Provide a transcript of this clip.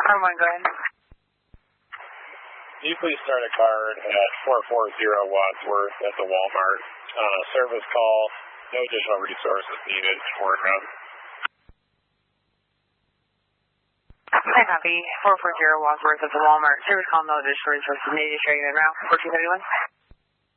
Go ahead. Can you please start a card at 440 Wadsworth at the Walmart on a service call? No additional resources needed. Word route. Hi, copy. 440 Wadsworth at the Walmart. Service call, no additional resources needed. Sharing in route. 1431.